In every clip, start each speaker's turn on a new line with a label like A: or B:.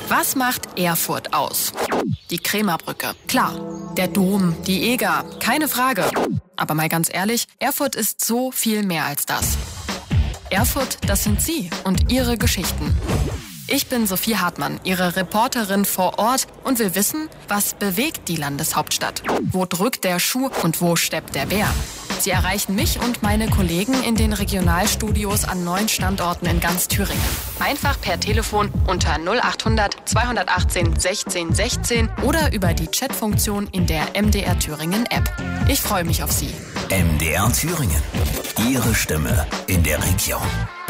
A: Was macht Erfurt aus? Die Krämerbrücke. Klar. Der Dom, die Eger. Keine Frage. Aber mal ganz ehrlich, Erfurt ist so viel mehr als das. Erfurt, das sind Sie und Ihre Geschichten. Ich bin Sophie Hartmann, Ihre Reporterin vor Ort und will wissen, was bewegt die Landeshauptstadt? Wo drückt der Schuh und wo steppt der Bär? Sie erreichen mich und meine Kollegen in den Regionalstudios an 9 Standorten in ganz Thüringen. Einfach per Telefon unter 0800 218 16 16 oder über die Chatfunktion in der MDR Thüringen App. Ich freue mich auf Sie.
B: MDR Thüringen. Ihre Stimme in der Region.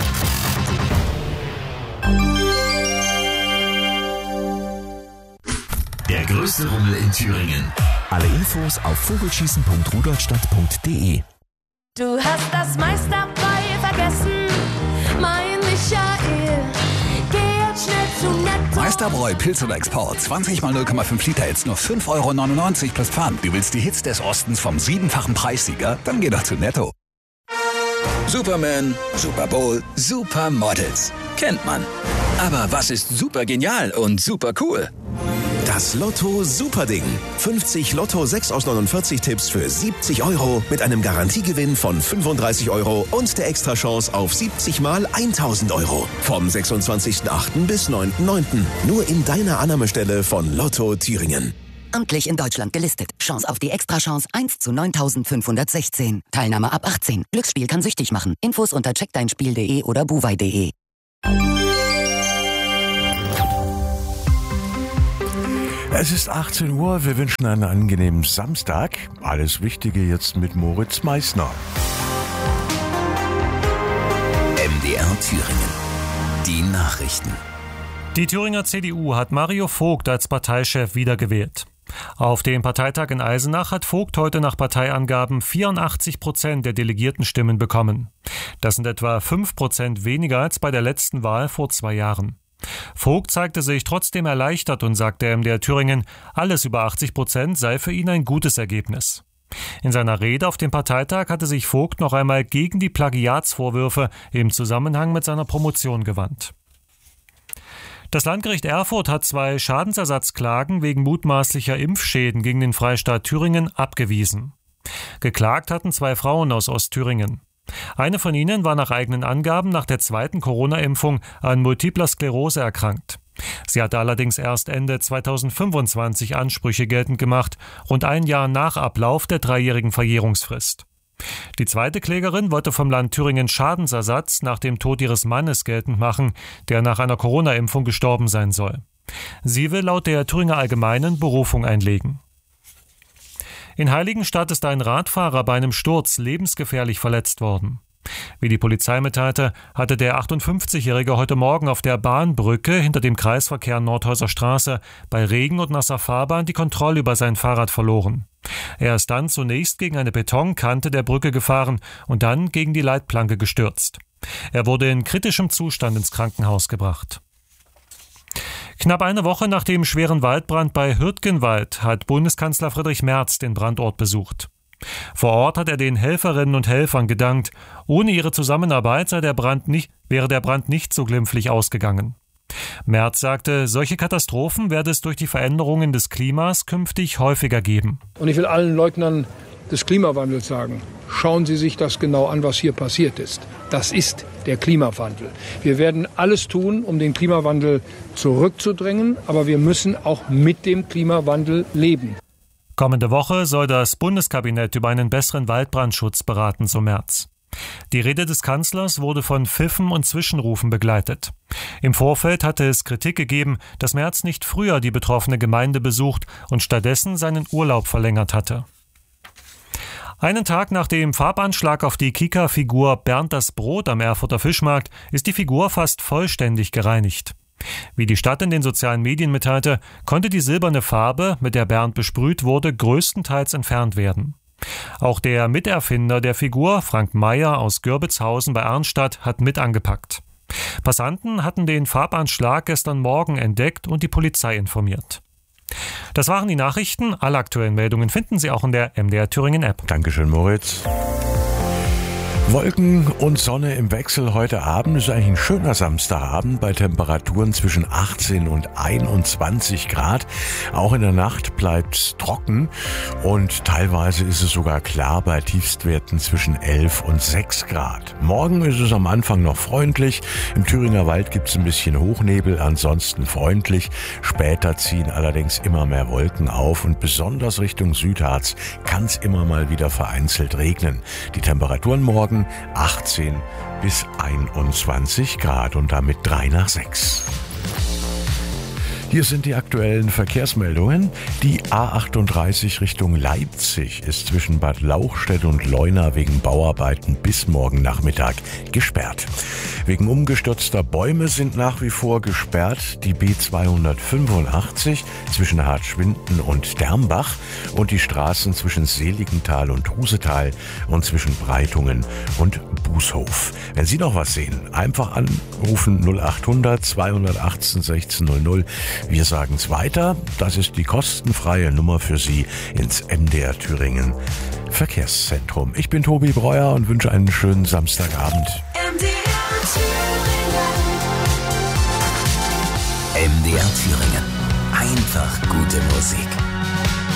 B: Der größte Rummel in Thüringen. Alle Infos auf vogelschießen.rudolstadt.de.
C: Du hast das meiste dabei vergessen, mein Michael. Geh jetzt schnell zu Netto.
D: Meisterbräu Pilz oder Export. 20 mal 0,5 Liter jetzt nur 5,99 € plus Pfand. Du willst die Hits des Ostens vom 7-fachen Preissieger? Dann geh doch zu Netto.
E: Superman, Super Bowl, Supermodels. Kennt man. Aber was ist super genial und super cool?
F: Das Lotto Superding. 50 Lotto 6 aus 49 Tipps für 70 € mit einem Garantiegewinn von 35 € und der Extrachance auf 70 mal 1.000 €. Vom 26.08. bis 9.09. Nur in deiner Annahmestelle von Lotto Thüringen.
G: Amtlich in Deutschland gelistet. Chance auf die Extrachance 1 zu 9.516. Teilnahme ab 18. Glücksspiel kann süchtig machen. Infos unter checkdeinspiel.de oder buwei.de.
H: Es ist 18 Uhr, wir wünschen einen angenehmen Samstag. Alles Wichtige jetzt mit Moritz Meissner.
B: MDR Thüringen. Die Nachrichten.
I: Die Thüringer CDU hat Mario Vogt als Parteichef wiedergewählt. Auf dem Parteitag in Eisenach hat Vogt heute nach Parteiangaben 84% der Delegiertenstimmen bekommen. Das sind etwa 5% weniger als bei der letzten Wahl vor 2 Jahren. Vogt zeigte sich trotzdem erleichtert und sagte MDR Thüringen, alles über 80% sei für ihn ein gutes Ergebnis. In seiner Rede auf dem Parteitag hatte sich Vogt noch einmal gegen die Plagiatsvorwürfe im Zusammenhang mit seiner Promotion gewandt. Das Landgericht Erfurt hat 2 Schadensersatzklagen wegen mutmaßlicher Impfschäden gegen den Freistaat Thüringen abgewiesen. Geklagt hatten 2 Frauen aus Ostthüringen. Eine von ihnen war nach eigenen Angaben nach der 2. Corona-Impfung an Multipler Sklerose erkrankt. Sie hatte allerdings erst Ende 2025 Ansprüche geltend gemacht, rund ein Jahr nach Ablauf der 3-jährigen Verjährungsfrist. Die zweite Klägerin wollte vom Land Thüringen Schadensersatz nach dem Tod ihres Mannes geltend machen, der nach einer Corona-Impfung gestorben sein soll. Sie will laut der Thüringer Allgemeinen Berufung einlegen. In Heiligenstadt ist ein Radfahrer bei einem Sturz lebensgefährlich verletzt worden. Wie die Polizei mitteilte, hatte der 58-Jährige heute Morgen auf der Bahnbrücke hinter dem Kreisverkehr Nordhäuser Straße bei Regen und nasser Fahrbahn die Kontrolle über sein Fahrrad verloren. Er ist dann zunächst gegen eine Betonkante der Brücke gefahren und dann gegen die Leitplanke gestürzt. Er wurde in kritischem Zustand ins Krankenhaus gebracht. Knapp eine Woche nach dem schweren Waldbrand bei Hürtgenwald hat Bundeskanzler Friedrich Merz den Brandort besucht. Vor Ort hat er den Helferinnen und Helfern gedankt. Ohne ihre Zusammenarbeit wäre der Brand nicht so glimpflich ausgegangen. Merz sagte, solche Katastrophen werde es durch die Veränderungen des Klimas künftig häufiger geben.
J: Und ich will allen Leugnern des Klimawandels sagen, schauen Sie sich das genau an, was hier passiert ist. Das ist der Klimawandel. Wir werden alles tun, um den Klimawandel zurückzudrängen, aber wir müssen auch mit dem Klimawandel leben.
I: Kommende Woche soll das Bundeskabinett über einen besseren Waldbrandschutz beraten, so Merz. Die Rede des Kanzlers wurde von Pfiffen und Zwischenrufen begleitet. Im Vorfeld hatte es Kritik gegeben, dass Merz nicht früher die betroffene Gemeinde besucht und stattdessen seinen Urlaub verlängert hatte. Einen Tag nach dem Farbanschlag auf die Kika-Figur Bernd das Brot am Erfurter Fischmarkt ist die Figur fast vollständig gereinigt. Wie die Stadt in den sozialen Medien mitteilte, konnte die silberne Farbe, mit der Bernd besprüht wurde, größtenteils entfernt werden. Auch der Miterfinder der Figur, Frank Meyer aus Görbitzhausen bei Arnstadt, hat mit angepackt. Passanten hatten den Farbanschlag gestern Morgen entdeckt und die Polizei informiert. Das waren die Nachrichten. Alle aktuellen Meldungen finden Sie auch in der MDR Thüringen App.
H: Dankeschön, Moritz. Wolken und Sonne im Wechsel heute Abend. Ist eigentlich ein schöner Samstagabend bei Temperaturen zwischen 18 und 21 Grad. Auch in der Nacht bleibt's trocken und teilweise ist es sogar klar bei Tiefstwerten zwischen 11 und 6 Grad. Morgen ist es am Anfang noch freundlich. Im Thüringer Wald gibt's ein bisschen Hochnebel, ansonsten freundlich. Später ziehen allerdings immer mehr Wolken auf und besonders Richtung Südharz kann's immer mal wieder vereinzelt regnen. Die Temperaturen morgen 18 bis 21 Grad und damit 3 nach 6. Hier sind die aktuellen Verkehrsmeldungen. Die A38 Richtung Leipzig ist zwischen Bad Lauchstädt und Leuna wegen Bauarbeiten bis morgen Nachmittag gesperrt. Wegen umgestürzter Bäume sind nach wie vor gesperrt die B285 zwischen Hartschwinden und Dermbach und die Straßen zwischen Seligenthal und Husetal und zwischen Breitungen und Bußhof. Wenn Sie noch was sehen, einfach anrufen 0800 218 1600. Wir sagen es weiter. Das ist die kostenfreie Nummer für Sie ins MDR Thüringen Verkehrszentrum. Ich bin Tobi Breuer und wünsche einen schönen Samstagabend.
B: MDR Thüringen. Einfach gute Musik.